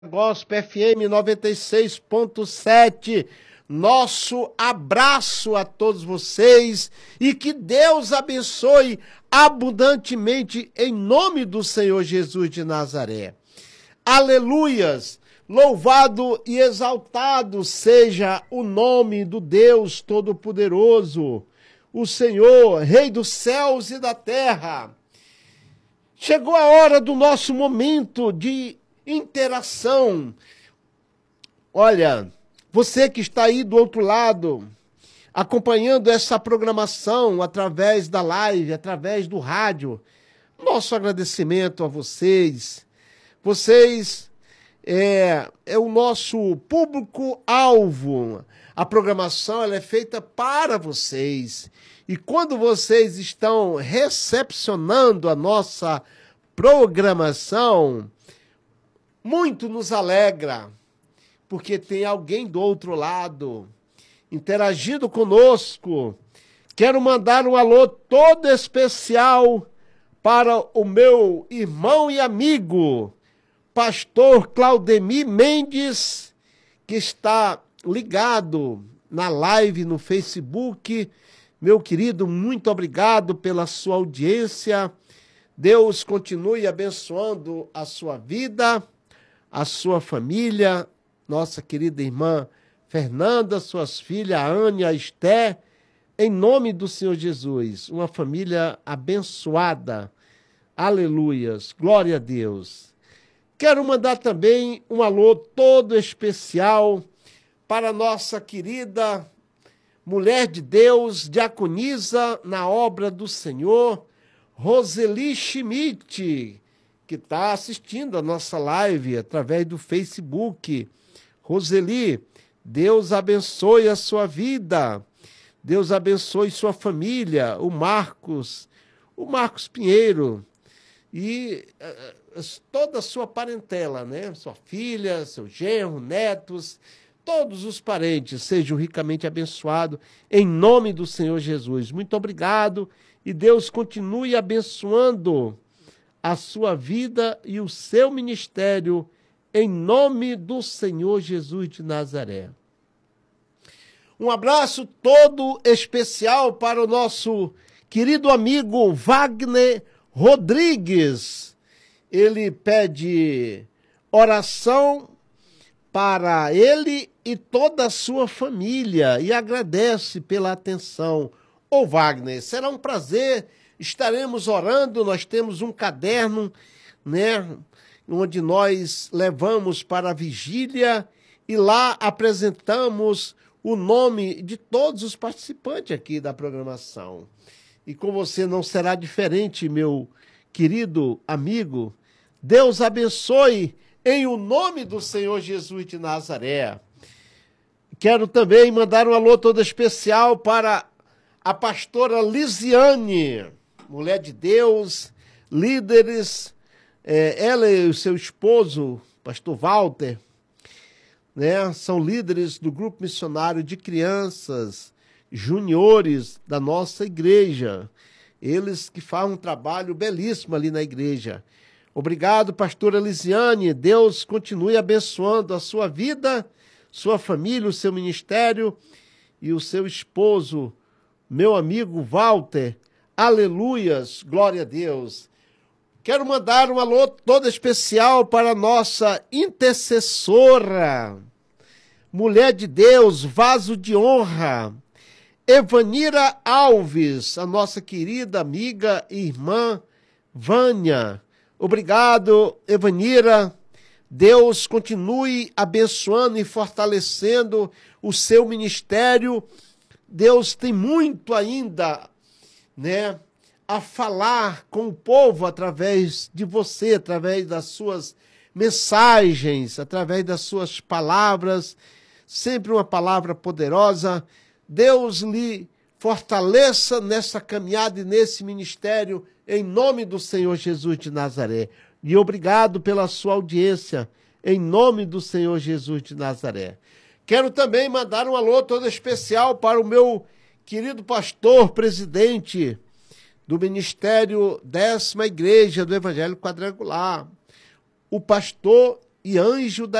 Gospel FM 96.7. Nosso abraço a todos vocês e que Deus abençoe abundantemente em nome do Senhor Jesus de Nazaré. Aleluias! Louvado e exaltado seja o nome do Deus Todo-Poderoso, o Senhor, Rei dos céus e da terra. Chegou a hora do nosso momento de interação. Olha, você que está aí do outro lado, acompanhando essa programação através da live, através do rádio, nosso agradecimento a vocês. Vocês é o nosso público-alvo. A programação ela é feita para vocês. E quando vocês estão recepcionando a nossa programação, muito nos alegra, porque tem alguém do outro lado interagindo conosco. Quero mandar um alô todo especial para o meu irmão e amigo, pastor Claudemir Mendes, que está ligado na live no Facebook. Meu querido, muito obrigado pela sua audiência. Deus continue abençoando a sua vida, a sua família, nossa querida irmã Fernanda, suas filhas, a Ania, a Esté, em nome do Senhor Jesus, uma família abençoada. Aleluias, glória a Deus. Quero mandar também um alô todo especial para a nossa querida mulher de Deus, diaconisa na obra do Senhor, Roseli Schmidt, que está assistindo a nossa live através do Facebook. Roseli, Deus abençoe a sua vida, Deus abençoe sua família, o Marcos Pinheiro e toda a sua parentela, né? Sua filha, seu genro, netos, todos os parentes sejam ricamente abençoados em nome do Senhor Jesus. Muito obrigado e Deus continue abençoando a sua vida e o seu ministério, em nome do Senhor Jesus de Nazaré. Um abraço todo especial para o nosso querido amigo Wagner Rodrigues. Ele pede oração para ele e toda a sua família e agradece pela atenção. Ô Wagner, será um prazer. Estaremos orando, nós temos um caderno, né, onde nós levamos para a vigília e lá apresentamos o nome de todos os participantes aqui da programação. E com você não será diferente, meu querido amigo. Deus abençoe em o nome do Senhor Jesus de Nazaré. Quero também mandar um alô todo especial para a pastora Lisiane, mulher de Deus, líderes, ela e o seu esposo, pastor Walter, né, são líderes do grupo missionário de crianças juniores da nossa igreja. Eles que fazem um trabalho belíssimo ali na igreja. Obrigado, pastora Lisiane. Deus continue abençoando a sua vida, sua família, o seu ministério e o seu esposo, meu amigo Walter. Aleluias, glória a Deus. Quero mandar um alô todo especial para a nossa intercessora, mulher de Deus, vaso de honra, Evanira Alves, a nossa querida amiga e irmã Vânia. Obrigado, Evanira. Deus continue abençoando e fortalecendo o seu ministério. Deus tem muito ainda, né, a falar com o povo através de você, através das suas mensagens, através das suas palavras, sempre uma palavra poderosa. Deus lhe fortaleça nessa caminhada e nesse ministério, em nome do Senhor Jesus de Nazaré. E obrigado pela sua audiência, em nome do Senhor Jesus de Nazaré. Quero também mandar um alô todo especial para o meu querido pastor, presidente do Ministério 10ª Igreja do Evangelho Quadrangular, o pastor e anjo da